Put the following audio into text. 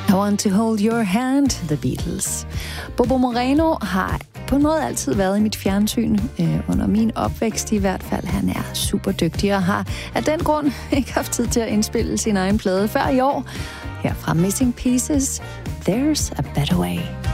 I Want to Hold Your Hand, The Beatles. Bobo Moreno har på en måde altid været i mit fjernsyn, under min opvækst i hvert fald. Han er super dygtig og har af den grund ikke haft tid til at indspille sin egen plade før i år. Her fra Missing Pieces, There's a Better Way.